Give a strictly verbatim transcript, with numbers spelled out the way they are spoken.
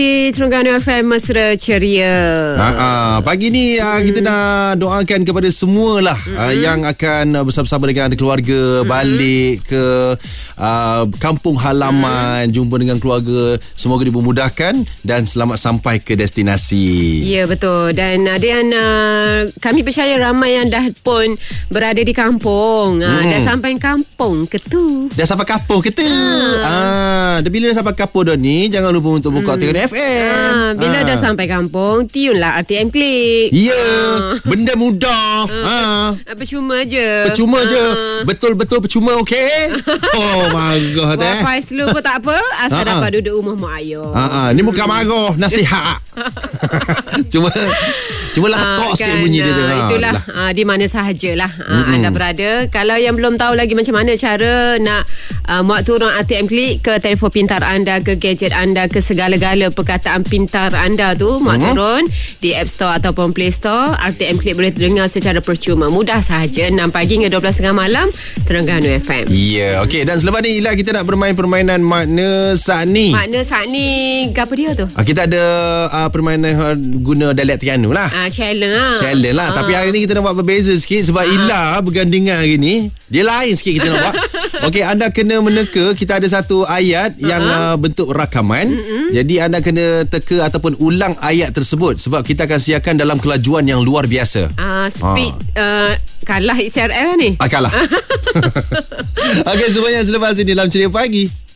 Di Terengganu F M Mesra Ceria. Ha, ha. Pagi ni hmm. kita nak doakan kepada semualah hmm. uh, yang akan bersama-sama dengan keluarga hmm. balik ke uh, kampung halaman, hmm. jumpa dengan keluarga, semoga dipermudahkan dan selamat sampai ke destinasi. Ya, betul. Dan ada yang uh, kami percaya ramai yang dah pun berada di kampung. Uh, hmm. Dah sampai kampung ke tu? Dah sampai kampung ke tu? Ah, ha. Bila dah sampai kampung dah ni, jangan lupa untuk buka hmm. Terengganu F M. Ha, bila ha. dah sampai kampung, tiunlah R T M Klik. Ya, ha. benda mudah. Ha. Ha. Percuma je. Percuma ha. je. Betul-betul percuma, okey? Oh my god. Wifi slow pun tak apa, asal ha. dapat duduk rumah mak ayah. Ha, ha. Ni bukan marah, nasihat. Cuma Cuma lah tekak ha, sikit kan, bunyi dia tu. Ha, itulah ha, di mana sahajalah ha, mm-hmm. anda berada. Kalau yang belum tahu lagi macam mana cara nak uh, muat turun R T M Klik ke telefon pintar anda, ke gadget anda, ke segala-gala perkataan pintar anda tu, muat mm-hmm. turun di App Store ataupun Play Store. R T M Klik boleh dengar secara percuma. Mudah sahaja. enam pagi hingga dua belas tiga puluh malam Terengganu F M. Ya, yeah, okey. Dan selepas ni Ila, kita nak bermain permainan makna sakni. Makna sakni, apa dia tu? Uh, kita ada uh, permainan uh, guna dialek Terengganu lah. Uh, challenge lah. Challenge lah. Ha. Tapi hari ni kita nak buat berbeza sikit sebab ha. Ila bergandingan hari ni. Dia lain sikit kita nak buat. Okey, anda kena meneka. Kita ada satu ayat uh-huh. yang uh, bentuk rakaman. Mm-hmm. Jadi anda kena teka ataupun ulang ayat tersebut sebab kita akan siarkan dalam kelajuan yang luar biasa. Uh, speed ha. uh, kalah X R L lah ni. Ah, kalah. Okey, semuanya selepas ini dalam Ceria Pagi.